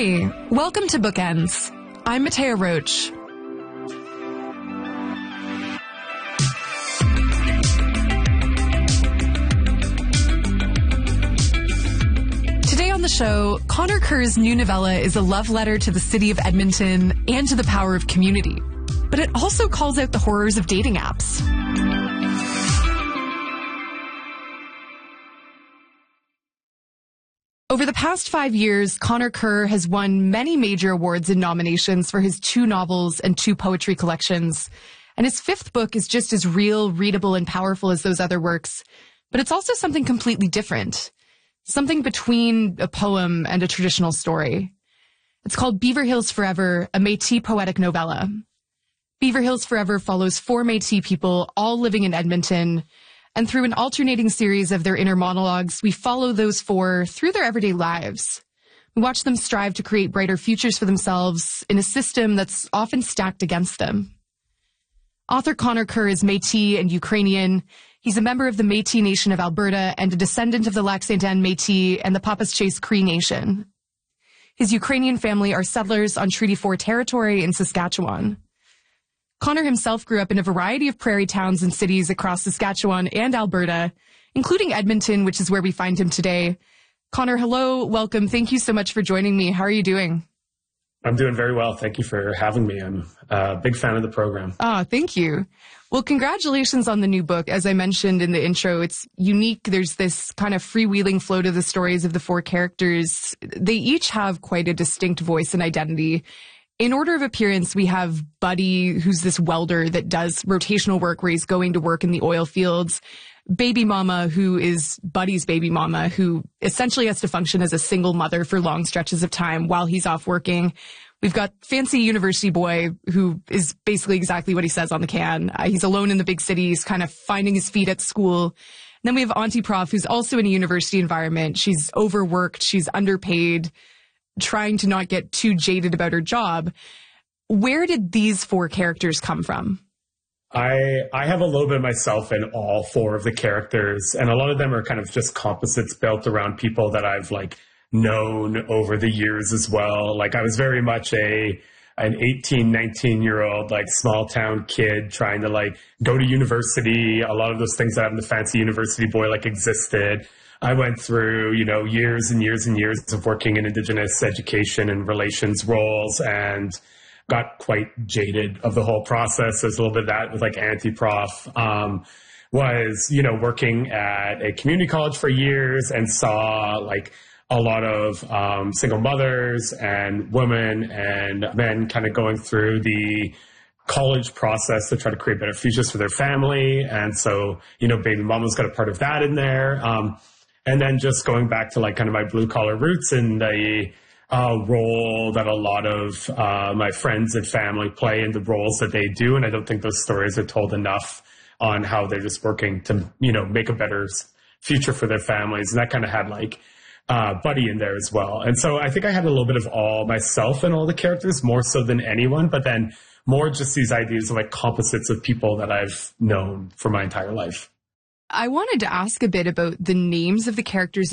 Hey, welcome to Bookends. I'm Matea Roach. Today on the show, Connor Kerr's new novella is a love letter to the city of Edmonton and to the power of community. But it also calls out the horrors of dating apps. Over the past 5 years, Connor Kerr has won many major awards and nominations for his 2 novels and 2 poetry collections. And his 5th book is just as real, readable, and powerful as those other works. But it's also something completely different. Something between a poem and a traditional story. It's called Beaver Hills Forever, a Métis poetic novella. Beaver Hills Forever follows 4 Métis people, all living in Edmonton. And through an alternating series of their inner monologues, we follow those 4 through their everyday lives. We watch them strive to create brighter futures for themselves in a system that's often stacked against them. Author Connor Kerr is Métis and Ukrainian. He's a member of the Métis Nation of Alberta and a descendant of the Lac Saint Anne Métis and the Papas Chase Cree Nation. His Ukrainian family are settlers on Treaty 4 territory in Saskatchewan. Connor himself grew up in a variety of prairie towns and cities across Saskatchewan and Alberta, including Edmonton, which is where we find him today. Connor, hello, welcome. Thank you so much for joining me. How are you doing? I'm doing very well. Thank you for having me. I'm a big fan of the program. Thank you. Well, congratulations on the new book. As I mentioned in the intro, it's unique. There's this kind of freewheeling flow to the stories of the 4 characters. They each have quite a distinct voice and identity. In order of appearance, we have Buddy, who's this welder that does rotational work where he's going to work in the oil fields. Baby Mama, who is Buddy's baby mama, who essentially has to function as a single mother for long stretches of time while he's off working. We've got Fancy University Boy, who is basically exactly what he says on the can. He's alone in the big city. He's kind of finding his feet at school. And then we have Auntie Prof, who's also in a university environment. She's overworked. She's underpaid, trying to not get too jaded about her job. Where did these 4 characters come from? I have a little bit of myself in all 4 of the characters, and a lot of them are kind of just composites built around people that I've known over the years as well. I was very much an 18, 19-year-old small town kid trying to go to university. A lot of those things that have in the Fancy University Boy existed. I went through, years and years and years of working in Indigenous education and relations roles and got quite jaded of the whole process. There's a little bit of that with Auntie Prof. Was, working at a community college for years and saw a lot of single mothers and women and men kind of going through the college process to try to create better futures for their family. And so, Baby Mama's got a part of that in there. And then just going back to kind of my blue collar roots and the role that a lot of my friends and family play in the roles that they do. And I don't think those stories are told enough on how they're just working to, make a better future for their families. And that kind of had Buddy in there as well. And so I think I had a little bit of all myself in all the characters, more so than anyone, but then more just these ideas of composites of people that I've known for my entire life. I wanted to ask a bit about the names of the characters